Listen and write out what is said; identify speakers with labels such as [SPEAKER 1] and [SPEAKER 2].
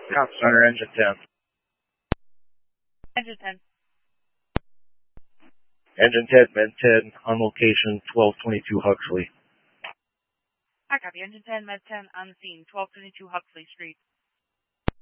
[SPEAKER 1] Cop Center, Engine 10.
[SPEAKER 2] Engine 10.
[SPEAKER 1] Engine 10, Med 10, on location, 1222 Huxley.
[SPEAKER 2] I copy. Engine 10, Med 10, on the scene, 1222 Huxley Street.